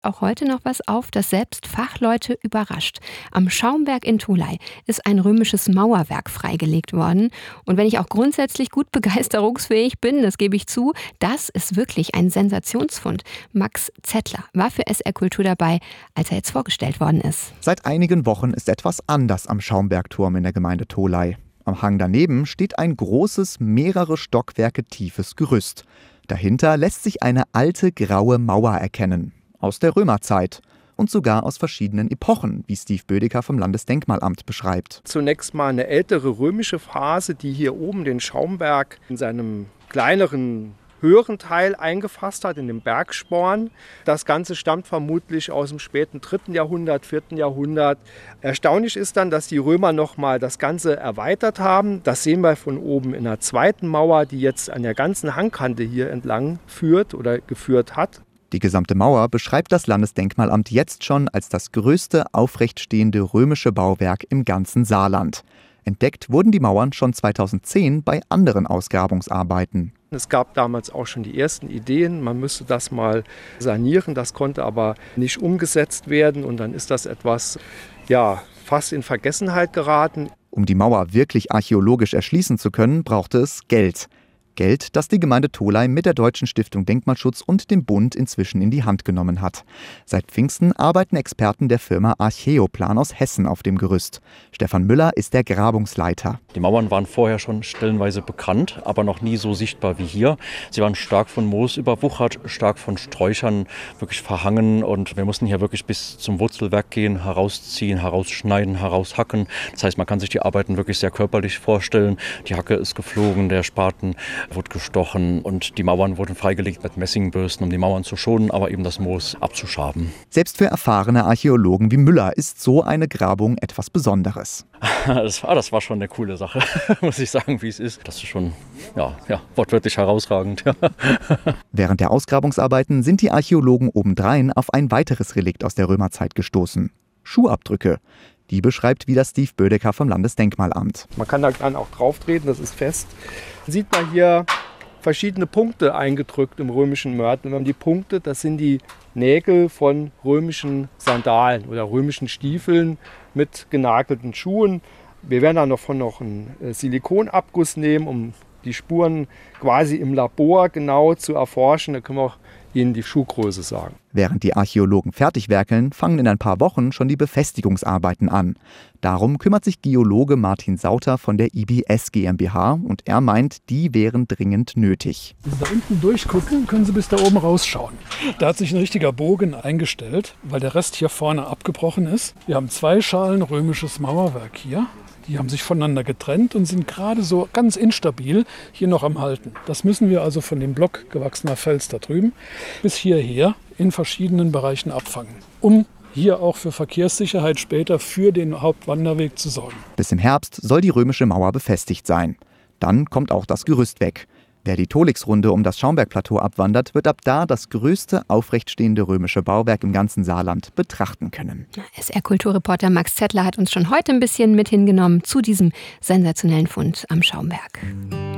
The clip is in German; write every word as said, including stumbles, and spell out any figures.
auch heute noch was auf, das selbst Fachleute überrascht. Am Schaumberg in Tholey ist ein römisches Mauerwerk freigelegt worden. Und wenn ich auch grundsätzlich gut begeisterungsfähig bin, das gebe ich zu, das ist wirklich ein Sensationsfund. Max Zettler war für S R Kultur dabei, als er jetzt vorgestellt worden ist. Seit einigen Wochen ist etwas anders am Schaumbergturm in der Gemeinde Tholey. Am Hang daneben steht ein großes, mehrere Stockwerke tiefes Gerüst. Dahinter lässt sich eine alte graue Mauer erkennen. Aus der Römerzeit und sogar aus verschiedenen Epochen, wie Steve Bödecker vom Landesdenkmalamt beschreibt. Zunächst mal eine ältere römische Phase, die hier oben den Schaumberg in seinem kleineren, höheren Teil eingefasst hat, in dem Bergsporn. Das Ganze stammt vermutlich aus dem späten dritten Jahrhundert, vierten Jahrhundert. Erstaunlich ist dann, dass die Römer nochmal das Ganze erweitert haben. Das sehen wir von oben in der zweiten Mauer, die jetzt an der ganzen Hangkante hier entlang führt oder geführt hat. Die gesamte Mauer beschreibt das Landesdenkmalamt jetzt schon als das größte aufrechtstehende römische Bauwerk im ganzen Saarland. Entdeckt wurden die Mauern schon zweitausendzehn bei anderen Ausgrabungsarbeiten. Es gab damals auch schon die ersten Ideen, man müsste das mal sanieren, das konnte aber nicht umgesetzt werden und dann ist das etwas, ja, fast in Vergessenheit geraten. Um die Mauer wirklich archäologisch erschließen zu können, brauchte es Geld. Geld, das die Gemeinde Tholey mit der Deutschen Stiftung Denkmalschutz und dem Bund inzwischen in die Hand genommen hat. Seit Pfingsten arbeiten Experten der Firma Archäoplan aus Hessen auf dem Gerüst. Stefan Müller ist der Grabungsleiter. Die Mauern waren vorher schon stellenweise bekannt, aber noch nie so sichtbar wie hier. Sie waren stark von Moos überwuchert, stark von Sträuchern wirklich verhangen und wir mussten hier wirklich bis zum Wurzelwerk gehen, herausziehen, herausschneiden, heraushacken. Das heißt, man kann sich die Arbeiten wirklich sehr körperlich vorstellen. Die Hacke ist geflogen, der Spaten wurde gestochen und die Mauern wurden freigelegt mit Messingbürsten, um die Mauern zu schonen, aber eben das Moos abzuschaben. Selbst für erfahrene Archäologen wie Müller ist so eine Grabung etwas Besonderes. Das war, das war schon eine coole Sache, muss ich sagen, wie es ist. Das ist schon ja, ja, wortwörtlich herausragend. Während der Ausgrabungsarbeiten sind die Archäologen obendrein auf ein weiteres Relikt aus der Römerzeit gestoßen. Schuhabdrücke. Die beschreibt wieder Steve Bödecker vom Landesdenkmalamt. Man kann da dann auch drauf treten, das ist fest. Sieht man hier verschiedene Punkte eingedrückt im römischen Mörtel. Und die Punkte, das sind die Nägel von römischen Sandalen oder römischen Stiefeln mit genagelten Schuhen. Wir werden dann davon noch einen Silikonabguss nehmen, um die Spuren quasi im Labor genau zu erforschen. Da können wir auch Ihnen die Schuhgröße sagen. Während die Archäologen fertig werkeln, fangen in ein paar Wochen schon die Befestigungsarbeiten an. Darum kümmert sich Geologe Martin Sauter von der I B S GmbH und er meint, die wären dringend nötig. Wenn Sie da unten durchgucken, können Sie bis da oben rausschauen. Da hat sich ein richtiger Bogen eingestellt, weil der Rest hier vorne abgebrochen ist. Wir haben zwei Schalen römisches Mauerwerk hier. Die haben sich voneinander getrennt und sind gerade so ganz instabil hier noch am Halten. Das müssen wir also von dem Block gewachsener Fels da drüben bis hierher in verschiedenen Bereichen abfangen, um hier auch für Verkehrssicherheit später für den Hauptwanderweg zu sorgen. Bis im Herbst soll die römische Mauer befestigt sein. Dann kommt auch das Gerüst weg. Wer die Tolixrunde um das Schaumbergplateau abwandert, wird ab da das größte aufrechtstehende römische Bauwerk im ganzen Saarland betrachten können. S R-Kulturreporter Max Zettler hat uns schon heute ein bisschen mit hingenommen zu diesem sensationellen Fund am Schaumberg.